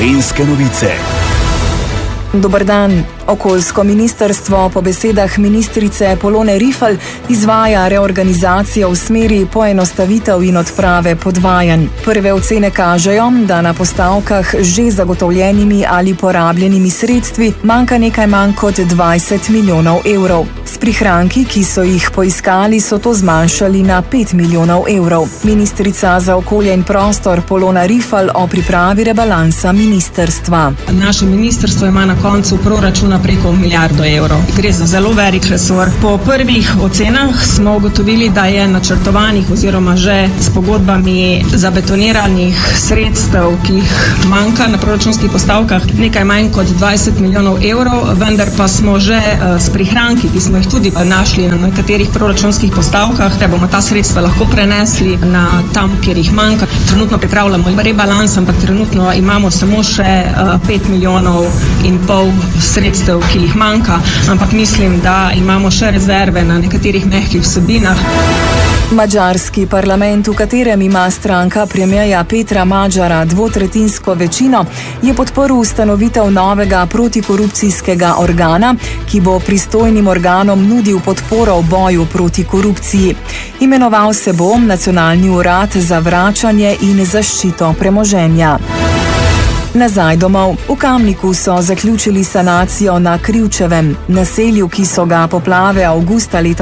Gorenjske novice. Dober dan. Okoljsko ministrstvo po besedah ministrice Polone Rifl izvaja reorganizacijo v smeri poenostavitev in odprave podvajanj. Prve ocene kažejo, da na postavkah z že zagotovljenimi ali porabljenimi sredstvi manjka nekaj manj kot 20 milijonov evrov. S prihranki, ki so jih poiskali, so to zmanjšali na 5 milijonov evrov. Ministrica za okolje in prostor Polona Rifl o pripravi rebalansa ministrstva. Naše ministrstvo ima na koncu proračuna preko 1 milijardo evrov. Gre za zelo velik resor. Po prvih ocenah smo ugotovili, da je načrtovanih oziroma že s pogodbami zabetoniranih sredstev, ki jih manjka na proračunskih postavkah, nekaj manj kot 20 milijonov evrov, vendar pa smo že s prihranki, ki smo jih tudi našli na nekaterih proračunskih postavkah, da bomo ta sredstva lahko prenesli na tam, kjer jih manjka. Trenutno pripravljamo rebalans, ampak trenutno imamo samo še 5 milijonov in pol sredstev, ki jih manjka, ampak mislim, da imamo še rezerve na nekaterih mehkih vsebinah. Madžarski parlament, v katerem ima stranka premierja Petra Magyara dvotretjinsko večino, je podprl ustanovitev novega protikorupcijskega organa, ki bo pristojnim organom nudil podporo v boju proti korupciji. Imenoval se bo Nacionalni urad za vračanje in zaščito premoženja. Nazaj domov. V Kamniku so zaključili sanacijo na Krivčevem, naselju, ki so ga poplave avgusta leta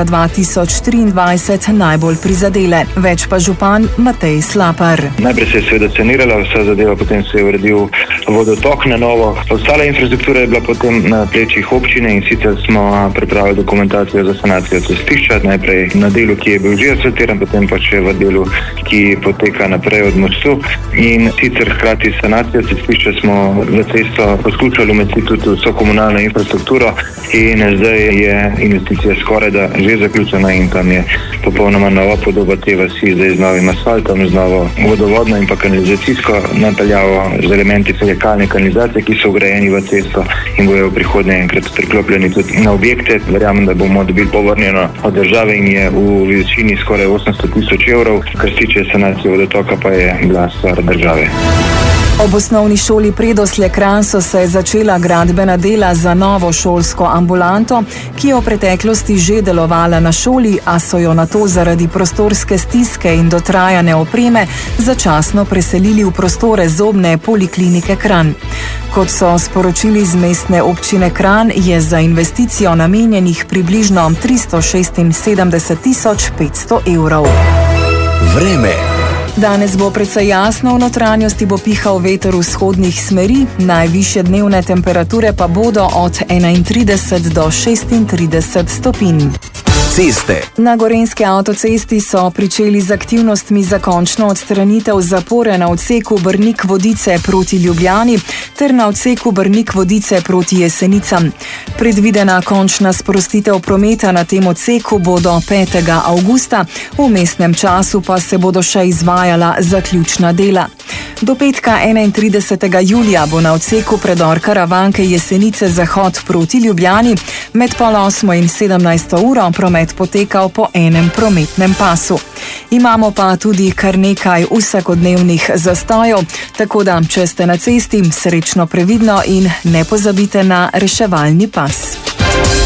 2023 najbolj prizadele. Več pa župan Matej Slapar. Najprej se je seveda sanirala vsa zadeva, potem se je uredil vodotok na novo. Ostala infrastruktura je bila potem na plečih občine in sicer smo pripravili dokumentacijo za sanacijo cestišča, najprej na delu, ki je bil že asfaltiran, potem pa še v delu, ki poteka naprej od mostu. In sicer hkrati sanacijo cestišča smo v cesto poskušali umestiti tudi vso komunalno infrastrukturo in zdaj je investicija skoraj da že zaključena in tam je popolnoma nova podoba te vasi, zdaj z novim asfaltom, z novo vodovodno in pa kanalizacijsko napeljavo, z elementi fekalne kanalizacije, ki so vgrajeni v cesto in bojo v prihodnje enkrat priklopljeni tudi na objekte. Verjamem, da bomo dobili povrnjeno od države in je v višini skoraj 800 tisoč evrov, kar se tiče sanacije vodotoka pa je bila stvar države. Ob osnovni šoli Predosle Kranj so se začela gradbena dela za novo šolsko ambulanto, ki je v preteklosti že delovala na šoli, a so jo nato zaradi prostorske stiske in dotrajane opreme začasno preselili v prostore zobne poliklinike Kranj. Kot so sporočili z mestne občine Kranj, je za investicijo namenjenih približno 376.500 evrov. Vreme. Danes bo precej jasno, v notranjosti bo pihal veter vzhodnih smeri, najvišje dnevne temperature pa bodo od 31 do 36 stopinj. Ceste. Na Gorenjski avtocesti so pričeli z aktivnostmi za končno odstranitev zapore na odseku Brnik-Vodice proti Ljubljani ter na odseku Brnik-Vodice proti Jesenicam. Predvidena končna sprostitev prometa na tem odseku bo do 5. avgusta, v mestnem času pa se bodo še izvajala zaključna dela. Do petka 31. julija bo na odseku predor Karavanke Jesenice zahod proti Ljubljani med 8:30 in 17. uro promet potekal po enem prometnem pasu. Imamo pa tudi kar nekaj vsakodnevnih zastojev, tako da, če ste na cesti, srečno previdno in ne pozabite na reševalni pas.